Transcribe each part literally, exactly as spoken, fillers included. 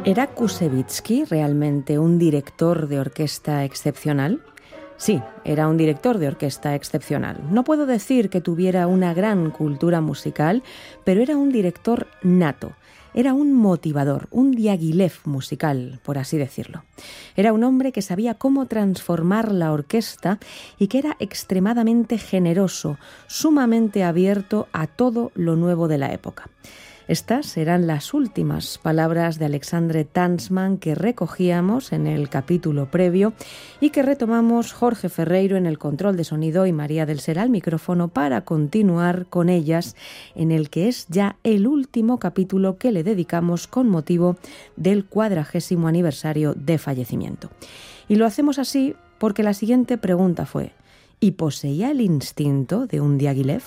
¿Era Koussevitzky realmente un director de orquesta excepcional? Sí, era un director de orquesta excepcional. No puedo decir que tuviera una gran cultura musical, pero era un director nato. Era un motivador, un Diaghilev musical, por así decirlo. Era un hombre que sabía cómo transformar la orquesta y que era extremadamente generoso, sumamente abierto a todo lo nuevo de la época. Estas eran las últimas palabras de Alexandre Tansman que recogíamos en el capítulo previo y que retomamos Jorge Ferreiro en el control de sonido y María del Ser al micrófono para continuar con ellas en el que es ya el último capítulo que le dedicamos con motivo del cuadragésimo aniversario de fallecimiento. Y lo hacemos así porque la siguiente pregunta fue: ¿y poseía el instinto de un Diaghilev?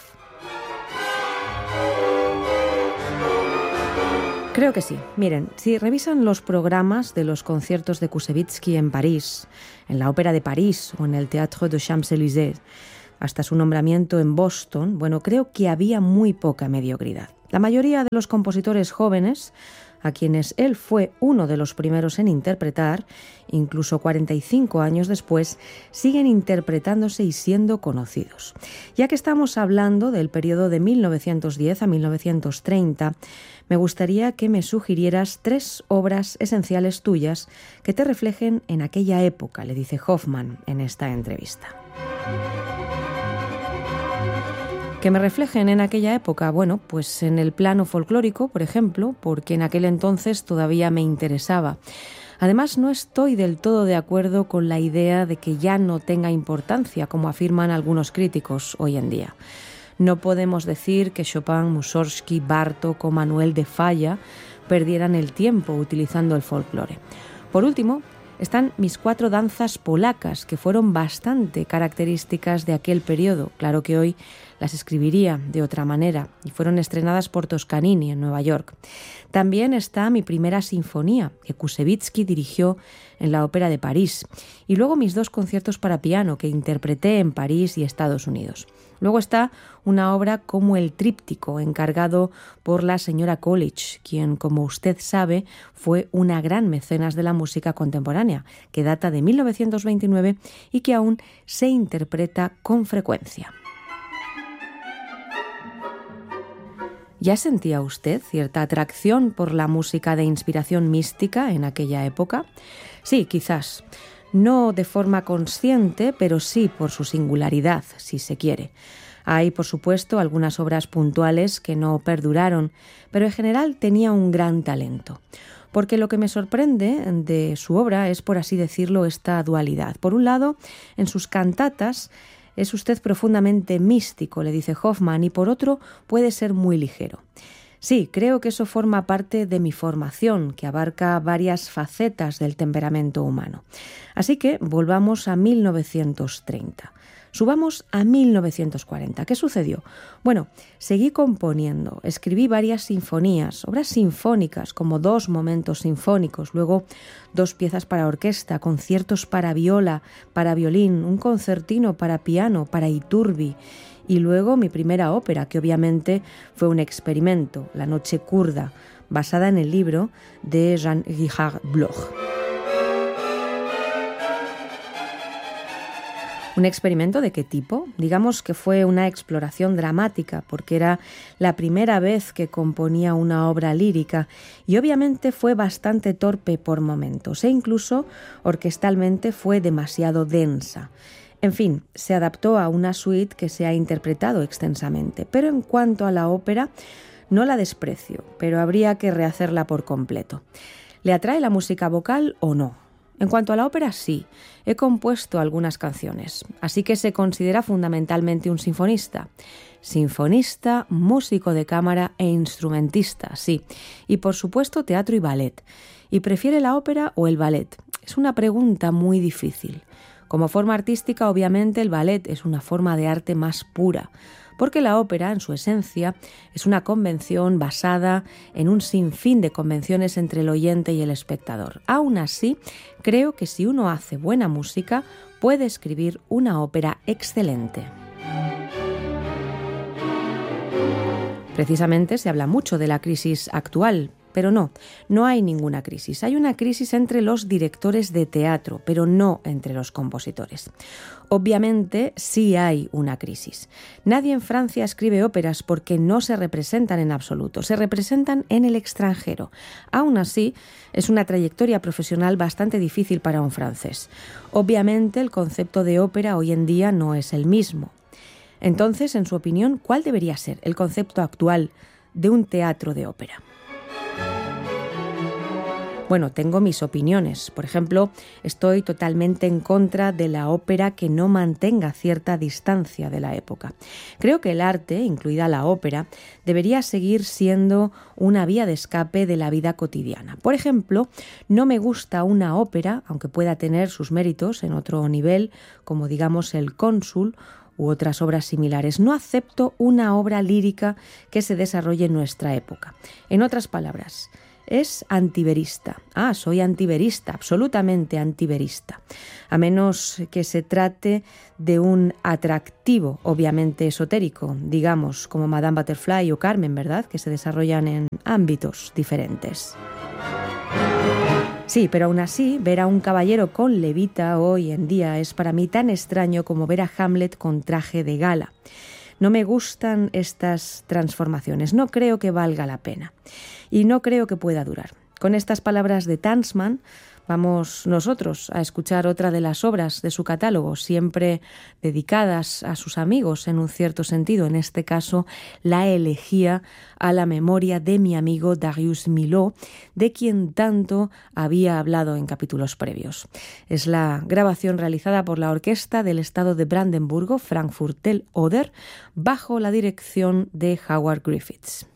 Creo que sí. Miren, si revisan los programas de los conciertos de Koussevitzky en París, en la Ópera de París o en el Théâtre des Champs-Élysées, hasta su nombramiento en Boston, bueno, creo que había muy poca mediocridad. La mayoría de los compositores jóvenes, a quienes él fue uno de los primeros en interpretar, incluso cuarenta y cinco años después, siguen interpretándose y siendo conocidos. Ya que estamos hablando del periodo de mil novecientos diez a mil novecientos treinta, me gustaría que me sugirieras tres obras esenciales tuyas que te reflejen en aquella época, le dice Hoffmann en esta entrevista. ¿Que me reflejen en aquella época? Bueno, pues en el plano folclórico, por ejemplo, porque en aquel entonces todavía me interesaba. Además, no estoy del todo de acuerdo con la idea de que ya no tenga importancia, como afirman algunos críticos hoy en día. No podemos decir que Chopin, Mussorgsky, Bartók o Manuel de Falla perdieran el tiempo utilizando el folclore. Por último, están mis cuatro danzas polacas, que fueron bastante características de aquel periodo. Claro que hoy las escribiría de otra manera y fueron estrenadas por Toscanini en Nueva York. También está mi primera sinfonía, que Koussevitzky dirigió en la Ópera de París, y luego mis dos conciertos para piano que interpreté en París y Estados Unidos. Luego está una obra como el Tríptico, encargado por la señora Coolidge, quien, como usted sabe, fue una gran mecenas de la música contemporánea, que data de mil novecientos veintinueve y que aún se interpreta con frecuencia. ¿Ya sentía usted cierta atracción por la música de inspiración mística en aquella época? Sí, quizás. No de forma consciente, pero sí por su singularidad, si se quiere. Hay, por supuesto, algunas obras puntuales que no perduraron, pero en general tenía un gran talento. Porque lo que me sorprende de su obra es, por así decirlo, esta dualidad. Por un lado, en sus cantatas es usted profundamente místico, le dice Hoffmann, y por otro puede ser muy ligero. Sí, creo que eso forma parte de mi formación, que abarca varias facetas del temperamento humano. Así que volvamos a mil novecientos treinta. Subamos a mil novecientos cuarenta. ¿Qué sucedió? Bueno, seguí componiendo, escribí varias sinfonías, obras sinfónicas como dos momentos sinfónicos, luego dos piezas para orquesta, conciertos para viola, para violín, un concertino para piano, para Iturbi, y luego mi primera ópera, que obviamente fue un experimento, La Noche Kurda, basada en el libro de Jean-Richard Bloch. ¿Un experimento de qué tipo? Digamos que fue una exploración dramática, porque era la primera vez que componía una obra lírica y obviamente fue bastante torpe por momentos e incluso orquestalmente fue demasiado densa. En fin, se adaptó a una suite que se ha interpretado extensamente, pero en cuanto a la ópera, no la desprecio, pero habría que rehacerla por completo. ¿Le atrae la música vocal o no? En cuanto a la ópera, sí, he compuesto algunas canciones, así que se considera fundamentalmente un sinfonista. Sinfonista, músico de cámara e instrumentista, sí, y por supuesto teatro y ballet. ¿Y prefiere la ópera o el ballet? Es una pregunta muy difícil. Como forma artística, obviamente, el ballet es una forma de arte más pura, porque la ópera, en su esencia, es una convención basada en un sinfín de convenciones entre el oyente y el espectador. Aún así, creo que si uno hace buena música, puede escribir una ópera excelente. Precisamente se habla mucho de la crisis actual, Pero no, no hay ninguna crisis. Hay una crisis entre los directores de teatro, pero no entre los compositores. Obviamente sí hay una crisis. Nadie en Francia escribe óperas porque no se representan en absoluto, se representan en el extranjero. Aún así, es una trayectoria profesional bastante difícil para un francés. Obviamente el concepto de ópera hoy en día no es el mismo. Entonces, en su opinión, ¿cuál debería ser el concepto actual de un teatro de ópera? Bueno, tengo mis opiniones. Por ejemplo, estoy totalmente en contra de la ópera que no mantenga cierta distancia de la época. Creo que el arte, incluida la ópera, debería seguir siendo una vía de escape de la vida cotidiana. Por ejemplo, no me gusta una ópera, aunque pueda tener sus méritos en otro nivel, como digamos El Cónsul, u otras obras similares. No acepto una obra lírica que se desarrolle en nuestra época. En otras palabras, es antiverista. Ah, soy antiverista, absolutamente antiverista. A menos que se trate de un atractivo, obviamente esotérico, digamos, como Madame Butterfly o Carmen, ¿verdad?, que se desarrollan en ámbitos diferentes. Sí, pero aún así, ver a un caballero con levita hoy en día es para mí tan extraño como ver a Hamlet con traje de gala. No me gustan estas transformaciones, no creo que valga la pena y no creo que pueda durar. Con estas palabras de Tansman vamos nosotros a escuchar otra de las obras de su catálogo, siempre dedicadas a sus amigos en un cierto sentido, en este caso la elegía a la memoria de mi amigo Darius Milhaud, de quien tanto había hablado en capítulos previos. Es la grabación realizada por la Orquesta del Estado de Brandenburgo, Frankfurt del Oder, bajo la dirección de Howard Griffiths.